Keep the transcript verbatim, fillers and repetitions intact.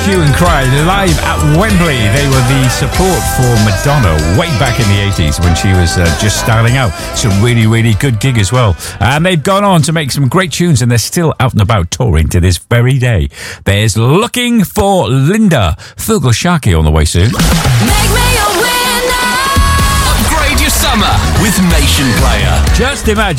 Hue and Cry live at Wembley. They were the support for Madonna way back in the eighties when she was uh, just starting out. It's a really, really good gig as well. And they've gone on to make some great tunes, and they're still out and about touring to this very day. There's Looking for Linda. Feargal Sharkey on the way soon. Make me a winner. Upgrade your summer with Nation Player. Just imagine